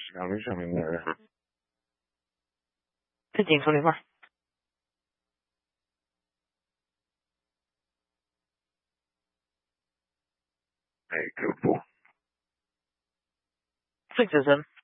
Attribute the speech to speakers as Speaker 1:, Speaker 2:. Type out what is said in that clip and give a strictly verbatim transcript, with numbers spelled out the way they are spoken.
Speaker 1: 时间为什么呢？
Speaker 2: 再紧出零份。
Speaker 1: 哎，可不。
Speaker 2: Six 子身。